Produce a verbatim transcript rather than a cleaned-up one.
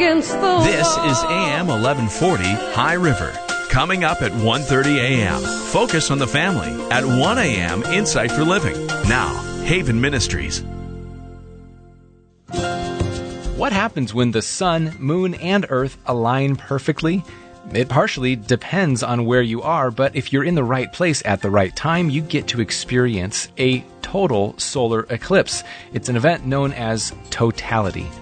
against the This is A M eleven forty High River. Coming up at one thirty a.m., Focus on the Family. At one a.m., Insight for Living. Now, Haven Ministries. What happens when the sun, moon, and earth align perfectly? It partially depends on where you are, but if you're in the right place at the right time, you get to experience a total solar eclipse. It's an event known as totality.